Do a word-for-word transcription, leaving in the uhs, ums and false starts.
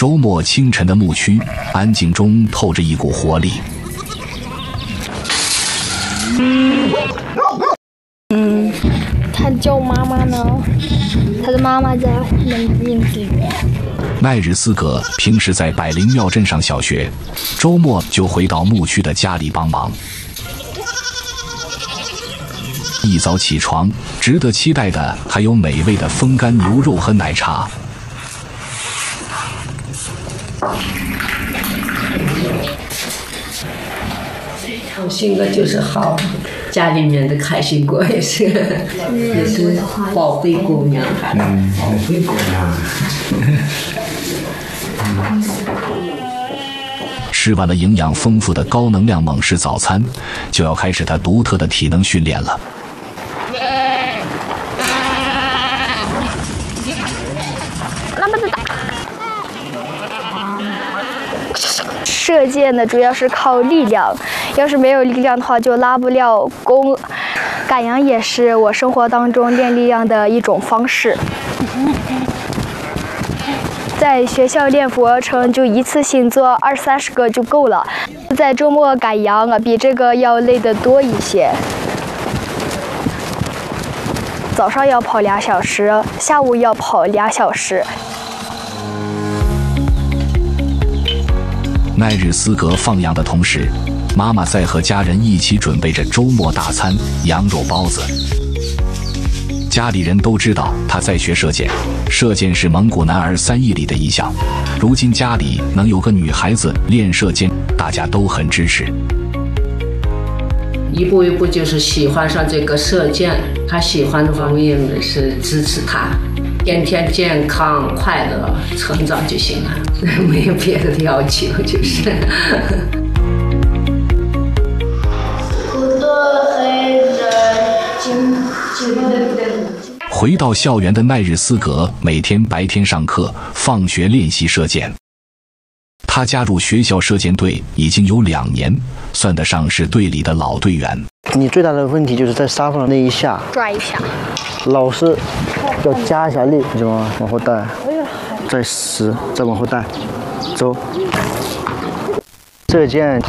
周末清晨的牧区，安静中透着一股活力。 嗯，他叫妈妈呢，他的妈妈在门印子里。 奈日斯格平时在百灵庙镇上小学，周末就回到牧区的家里帮忙。一早起床，值得期待的还有美味的风干牛肉和奶茶。 我性格就是好，家里面的开心果也是，也是宝贝姑娘。 嗯，宝贝姑娘。 吃完了营养丰富的高能量猛士早餐，就要开始他独特的体能训练了。 那么大。射箭呢，主要是靠力量，要是没有力量的话，就拉不了弓。赶羊也是我生活当中练力量的一种方式。在学校练俯卧撑，就一次性做二三十个就够了。在周末赶羊啊，比这个要累得多一些。早上要跑俩小时，下午要跑俩小时。 奈日斯格放羊的同时，妈妈在和家人一起准备着周末大餐——羊肉包子。家里人都知道他在学射箭，射箭是蒙古男儿三艺里的一项。如今家里能有个女孩子练射箭，大家都很支持。 一步一步就是喜欢上这个射箭，他喜欢的话，我也是支持他，天天健康快乐成长就行了，没有别的要求，就是。 回到校园的奈日斯格每天白天上课，放学练习射箭。他加入学校射箭队已经有两年，算得上是队里的老队员。 你最大的问题就是在沙发上那一下， 抓一下， 老师要加一下力，你知道吗？往后带，再十，再往后带，走。射箭